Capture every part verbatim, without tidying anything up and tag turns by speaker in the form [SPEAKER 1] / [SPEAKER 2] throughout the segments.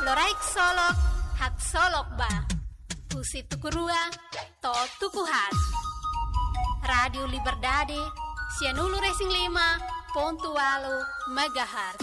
[SPEAKER 1] Loraik solok, hak solok ba. Husi tukurua, to tukuhat. Radio Liberdade, Sianulu Racing lima, Pontualo, Megahertz.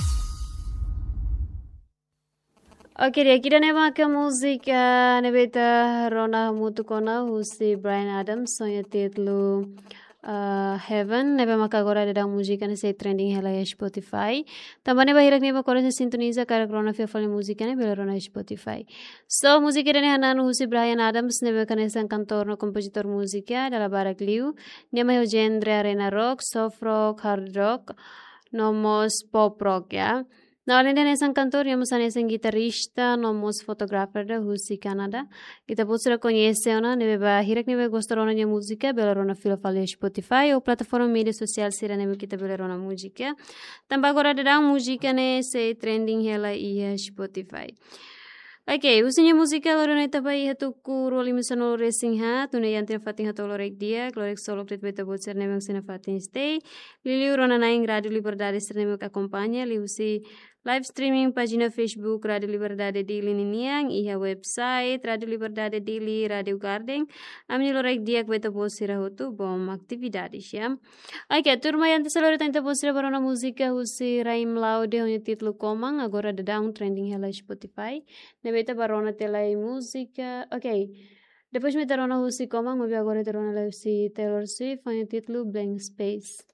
[SPEAKER 2] Oke dia kita nema ke musik uh, nebeta Rona Mutukona husi Brian Adams sonha titlu uh, Heaven nebe maka agora dedang música nesse trending hela ya Spotify também neba hirak neba kora se sintoniza karak Rona fia fale música ne bela Rona Spotify so música dene hananu husi Brian Adams nebe kanesan cantor no compositor música dala barak liu nema yo genre arena rock soft rock hard rock nomos pop rock ya. Na além de nessa cantor, temos a nessa guitarrista, nomos fotógrafa da Rússia, Canadá. Kita pode ser conhecer, né? Neve ba hirak neve gostaram da música, bela rona fila fale Spotify ou plataforma mídia social sira neve kita bela rona música. Também agora da música né se trending ela ia Spotify. Oke, usinya musika loro na itabai hatu ku roli misano racing ha, tuna yantin fatin hatu lorek dia, glorek solo pret beta bot ser nemang sina fatin stay. Lili urona naing Radio Liberdade ser nemang akompanya, li usi live streaming pagina Facebook Radio Liberdade Daily niniang, iha website Radio Liberdade Daily Radio Garden. Amni lorek dia beta bot sira hotu bom aktividades ya. Oke, turma yantin salore tanta bot sira barona musika usi Raim Laude onye titlu komang agora da down trending hela Spotify. Beta barona telai música. Ok. Depois me terona husi komang, mas agora terona la husi Taylor Swift, foi o título Blank Space.